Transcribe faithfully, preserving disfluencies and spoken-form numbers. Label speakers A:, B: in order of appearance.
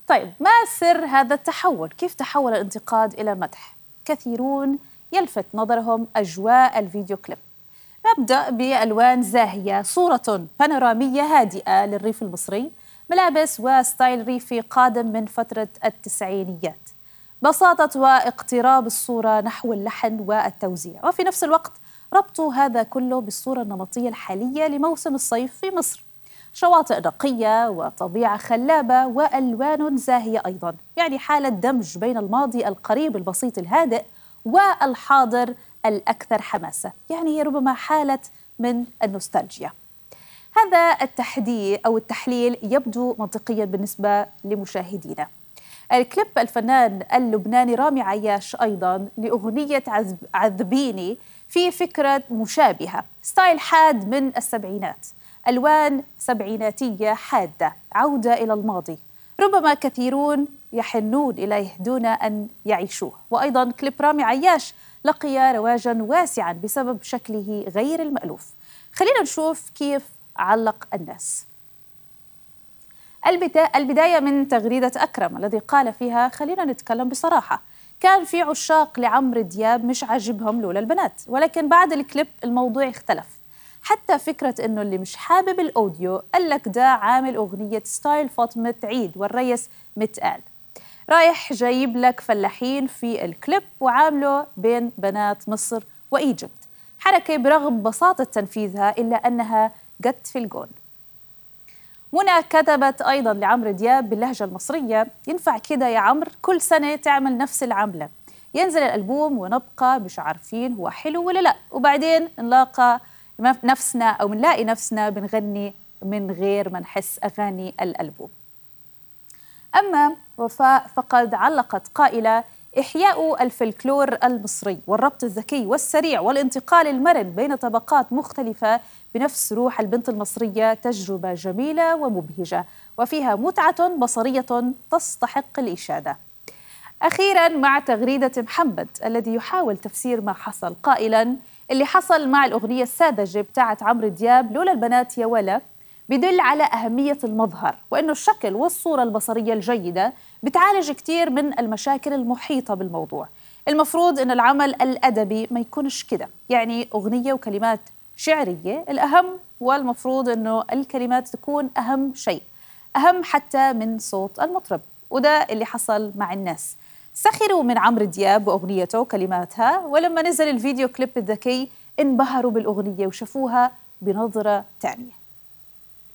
A: طيب، ما سر هذا التحول؟ كيف تحول الانتقاد إلى مدح؟ كثيرون يلفت نظرهم أجواء الفيديو كليب. نبدأ بألوان زاهية، صورة بانورامية هادئة للريف المصري، ملابس وستايل ريفي قادم من فترة التسعينيات، بساطة واقتراب الصورة نحو اللحن والتوزيع، وفي نفس الوقت ربط هذا كله بالصورة النمطية الحالية لموسم الصيف في مصر. شواطئ نقية وطبيعة خلابة وألوان زاهية أيضاً، يعني حالة دمج بين الماضي القريب البسيط الهادئ والحاضر الأكثر حماسة، يعني هي ربما حالة من النوستالجيا. هذا التحديد أو التحليل يبدو منطقياً بالنسبة لمشاهدينا. الكليب الفنان اللبناني رامي عياش أيضاً لأغنية عذب عذبيني في فكرة مشابهة، ستايل حاد من السبعينات، ألوان سبعيناتية حادة، عودة إلى الماضي ربما كثيرون يحنون إليه دون أن يعيشوه. وأيضاً كليب رامي عياش لقي رواجاً واسعاً بسبب شكله غير المألوف. خلينا نشوف كيف علق الناس. البداية من تغريدة أكرم الذي قال فيها: خلينا نتكلم بصراحة، كان في عشاق لعمرو دياب مش عاجبهم لولا البنات، ولكن بعد الكليب الموضوع اختلف. حتى فكرة إنه اللي مش حابب الأوديو قال لك ده عامل أغنية ستايل فاطمة عيد والريس متقال، رايح جايب لك فلاحين في الكليب وعامله بين بنات مصر وإيجيبت، حركة برغم بساطة تنفيذها إلا أنها جت في الجون. منى كتبت أيضاً لعمرو دياب باللهجة المصرية: ينفع كده يا عمرو كل سنة تعمل نفس العملة، ينزل الألبوم ونبقى مش عارفين هو حلو ولا لا، وبعدين نلاقى نفسنا أو نلاقي نفسنا بنغني من غير ما نحس أغاني الألبوم. أما وفاء فقد علقت قائلة: إحياء الفلكلور المصري والربط الذكي والسريع والانتقال المرن بين طبقات مختلفة بنفس روح البنت المصرية تجربة جميلة ومبهجة وفيها متعة بصرية تستحق الإشادة. أخيراً مع تغريدة محمد الذي يحاول تفسير ما حصل قائلاً: اللي حصل مع الأغنية الساذجة بتاعت عمرو دياب لولا البنات يا ولا بدل على أهمية المظهر، وإنه الشكل والصورة البصرية الجيدة بتعالج كتير من المشاكل المحيطة بالموضوع. المفروض إن العمل الأدبي ما يكونش كده، يعني أغنية وكلمات شعرية الأهم، والمفروض إنه الكلمات تكون أهم شيء، أهم حتى من صوت المطرب، وده اللي حصل مع الناس. سخروا من عمرو دياب وأغنيته وكلماتها، ولما نزل الفيديو كليب الذكي انبهروا بالأغنية وشافوها بنظرة تانية.